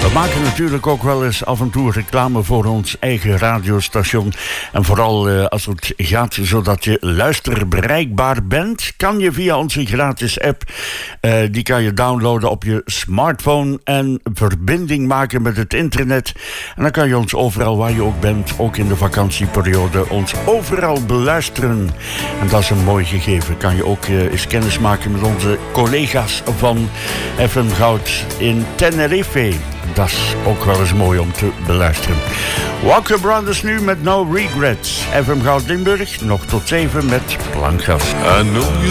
We maken natuurlijk ook wel eens af en toe reclame voor ons eigen radiostation. En vooral als het gaat zodat je luisterbereikbaar bent, kan je via onze gratis app, die kan je downloaden op je smartphone en verbinding maken met het internet. En dan kan je ons overal waar je ook bent, ook in de vakantieperiode, ons overal beluisteren. En dat is een mooi gegeven. Kan je ook eens kennis maken met onze collega's van FM Goud in Tenerife. Dat is ook wel eens mooi om te beluisteren. Walker Brothers nu met No Regrets. FM Goud Limburg, nog tot 7 met Plankgas.